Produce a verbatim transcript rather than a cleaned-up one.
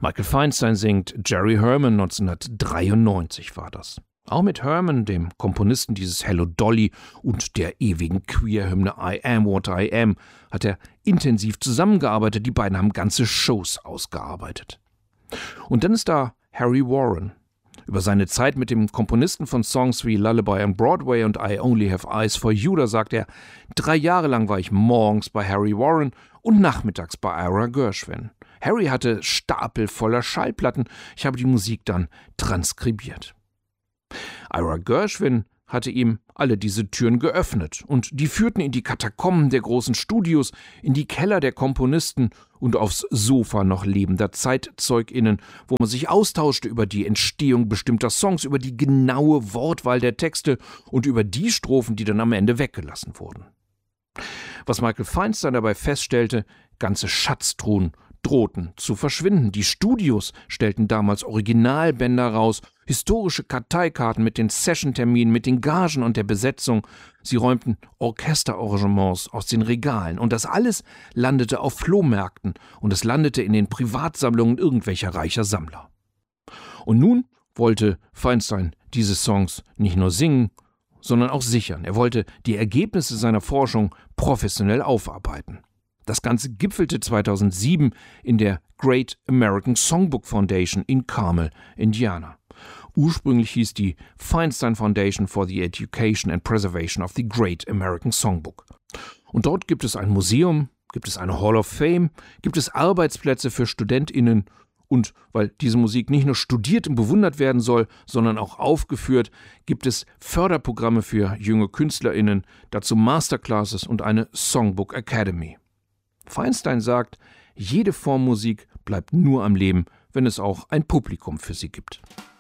Michael Feinstein singt Jerry Herman, neunzehnhundertdreiundneunzig war das. Auch mit Herman, dem Komponisten dieses Hello Dolly und der ewigen Queer-Hymne I Am What I Am, hat er intensiv zusammengearbeitet. Die beiden haben ganze Shows ausgearbeitet. Und dann ist da Harry Warren. Über seine Zeit mit dem Komponisten von Songs wie Lullaby on Broadway und I Only Have Eyes for You, da sagt er, drei Jahre lang war ich morgens bei Harry Warren und nachmittags bei Ira Gershwin. Harry hatte Stapel voller Schallplatten, ich habe die Musik dann transkribiert. Ira Gershwin hatte ihm alle diese Türen geöffnet und die führten in die Katakomben der großen Studios, in die Keller der Komponisten und aufs Sofa noch lebender ZeitzeugInnen, wo man sich austauschte über die Entstehung bestimmter Songs, über die genaue Wortwahl der Texte und über die Strophen, die dann am Ende weggelassen wurden. Was Michael Feinstein dabei feststellte, ganze Schatztruhen drohten zu verschwinden. Die Studios stellten damals Originalbänder raus, historische Karteikarten mit den Sessionterminen, mit den Gagen und der Besetzung. Sie räumten Orchesterarrangements aus den Regalen. Und das alles landete auf Flohmärkten und es landete in den Privatsammlungen irgendwelcher reicher Sammler. Und nun wollte Feinstein diese Songs nicht nur singen, sondern auch sichern. Er wollte die Ergebnisse seiner Forschung professionell aufarbeiten. Das Ganze gipfelte zweitausendsieben in der Great American Songbook Foundation in Carmel, Indiana. Ursprünglich hieß die Feinstein Foundation for the Education and Preservation of the Great American Songbook. Und dort gibt es ein Museum, gibt es eine Hall of Fame, gibt es Arbeitsplätze für StudentInnen und weil diese Musik nicht nur studiert und bewundert werden soll, sondern auch aufgeführt, gibt es Förderprogramme für junge KünstlerInnen, dazu Masterclasses und eine Songbook Academy. Feinstein sagt, jede Form Musik bleibt nur am Leben, wenn es auch ein Publikum für sie gibt.